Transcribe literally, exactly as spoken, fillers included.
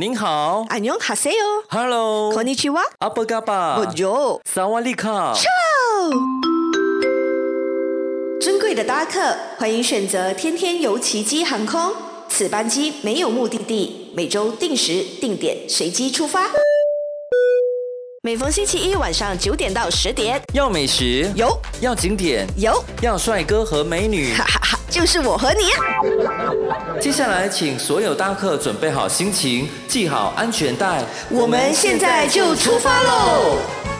您好， 안녕하세요 Hello， こんにちは， 阿布嘎巴， Bonjour， 萨瓦利卡。 尊贵的搭客，欢迎选择天天游奇迹航空。此班机没有目的地，每周定时定点随机出发。每逢星期一晚上九点到十点， 要美食， 有要景点， 有， 要帅哥和美女， 哈哈哈，就是我和你啊！ 接下来，请所有搭客准备好心情，系好安全带， 我们现在就出发喽！